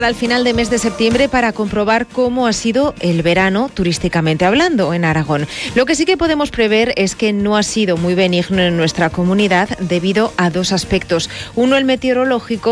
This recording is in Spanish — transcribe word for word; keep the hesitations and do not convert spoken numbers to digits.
Al final de mes de septiembre para comprobar cómo ha sido el verano turísticamente hablando en Aragón. Lo que sí que podemos prever es que no ha sido muy benigno en nuestra comunidad debido a dos aspectos. Uno, el meteorológico.